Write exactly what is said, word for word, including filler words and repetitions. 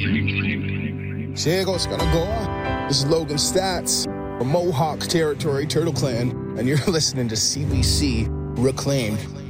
Diego Scanagoa. This is Logan Stats from Mohawk Territory, Turtle Clan, and you're listening to C B C Reclaimed.